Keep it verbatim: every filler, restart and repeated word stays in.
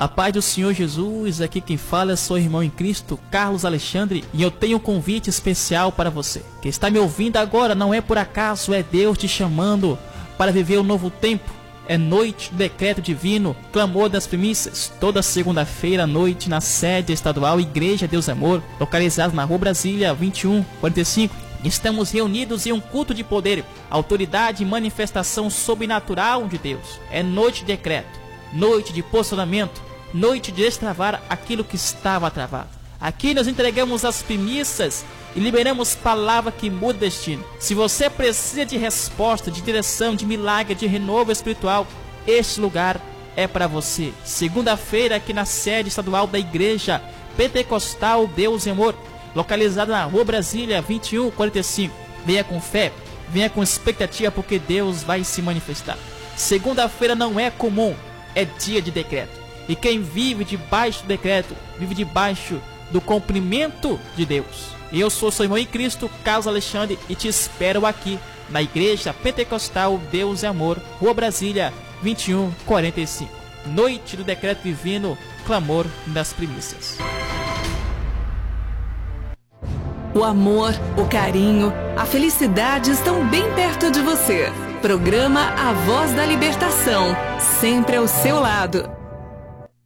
A paz do Senhor Jesus, aqui quem fala é seu irmão em Cristo, Carlos Alexandre, e eu tenho um convite especial para você. Quem está me ouvindo agora não é por acaso, é Deus te chamando para viver um novo tempo. É noite do decreto divino, clamor das primícias, toda segunda-feira à noite na sede estadual Igreja Deus Amor, localizada na Rua Brasília vinte e um quarenta e cinco. Estamos reunidos em um culto de poder, autoridade e manifestação sobrenatural de Deus. É noite de decreto, noite de posicionamento, noite de destravar aquilo que estava travado. Aqui nós entregamos as primícias e liberamos palavra que muda destino. Se você precisa de resposta, de direção, de milagre, de renovo espiritual, este lugar é para você. Segunda-feira aqui na sede estadual da Igreja Pentecostal Deus e Amor, localizada na Rua Brasília vinte e um quarenta e cinco. Venha com fé, venha com expectativa, porque Deus vai se manifestar. Segunda-feira não é comum, é dia de decreto. E quem vive debaixo do decreto, vive debaixo do cumprimento de Deus. Eu sou seu irmão em Cristo, Carlos Alexandre, e te espero aqui na Igreja Pentecostal Deus e Amor, Rua Brasília vinte e um quarenta e cinco. Noite do decreto divino, clamor das primícias. O amor, o carinho, a felicidade estão bem perto de você. Programa A Voz da Libertação, sempre ao seu lado.